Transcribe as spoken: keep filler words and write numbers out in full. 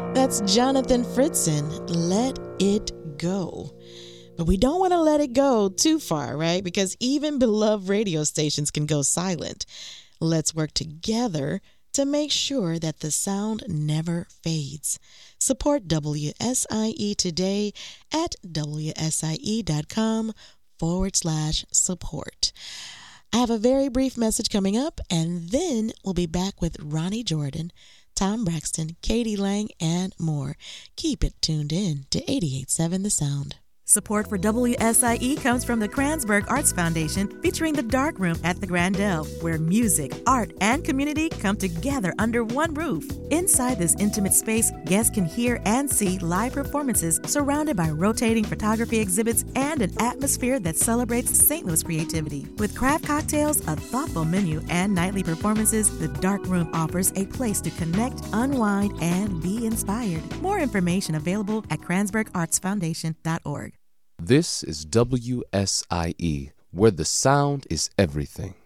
That's Jonathan Fritzen, Let It Go. But we don't want to let it go too far, right? Because even beloved radio stations can go silent. Let's work together to make sure that the sound never fades. Support W S I E today at wsie.com forward slash support. I have a very brief message coming up, and then we'll be back with Ronnie Jordan, Tom Braxton, Katie Lang, and more. Keep it tuned in to eighty-eight point seven The Sound. Support for W S I E comes from the Kranzberg Arts Foundation, featuring the Dark Room at the Grandel, where music, art, and community come together under one roof. Inside this intimate space, guests can hear and see live performances surrounded by rotating photography exhibits and an atmosphere that celebrates Saint Louis creativity. With craft cocktails, a thoughtful menu, and nightly performances, the Dark Room offers a place to connect, unwind, and be inspired. More information available at kranzberg arts foundation dot org. This is W S I E, where the sound is everything.